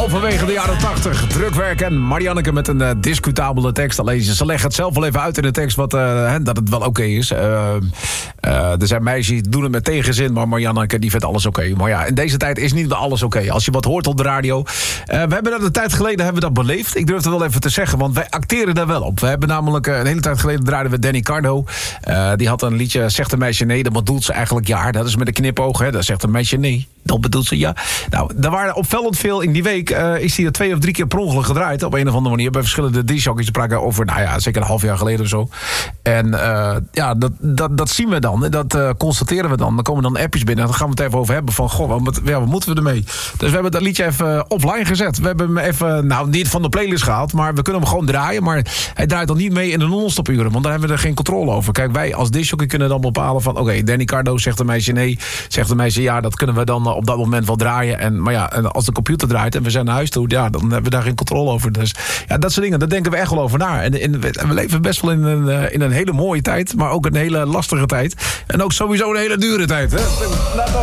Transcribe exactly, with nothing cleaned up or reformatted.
halverwege de jaren tachtig. Drukwerk en Marianneke met een uh, discutabele tekst. Alleen ze leggen het zelf wel even uit in de tekst wat, uh, hè, dat het wel oké okay is. Uh, uh, er zijn meisjes die doen het met tegenzin, maar Marianneke die vindt alles oké. Okay. Maar ja, in deze tijd is niet alles oké. Okay. Als je wat hoort op de radio. Uh, we hebben dat een tijd geleden hebben we dat beleefd. Ik durf het wel even te zeggen, want wij acteren daar wel op. We hebben namelijk uh, een hele tijd geleden draaiden we Danny Cardo. Uh, die had een liedje, zegt een meisje nee, dat bedoelt ze eigenlijk ja. Dat is met een knipoog, hè. Dat zegt een meisje nee. Dat bedoelt ze ja. Nou, er waren opvallend veel in die week. Uh, is die er twee of drie keer per ongeluk gedraaid. Op een of andere manier. Bij verschillende discjockeys spraken over, nou ja, zeker een half jaar geleden of zo. En uh, ja, dat, dat, dat zien we dan. Dat uh, constateren we dan. Dan komen dan appjes binnen. En dan gaan we het even over hebben van, goh, wat, ja, wat moeten we ermee? Dus we hebben dat liedje even offline gezet. We hebben hem even, nou, niet van de playlist gehaald. Maar we kunnen hem gewoon draaien. Maar hij draait dan niet mee in de non-stop uren. Want daar hebben we er geen controle over. Kijk, wij als discjockey kunnen dan bepalen van, oké, okay, Danny Cardo zegt een meisje nee. Zegt een meisje ja, dat kunnen we dan op dat moment wel draaien. En, maar ja, als de computer draait en we zijn naar huis toe, ja, dan hebben we daar geen controle over. Dus ja, dat soort dingen, daar denken we echt wel over na. En, en we leven best wel in een, in een hele mooie tijd, maar ook een hele lastige tijd. En ook sowieso een hele dure tijd. Hè? Laat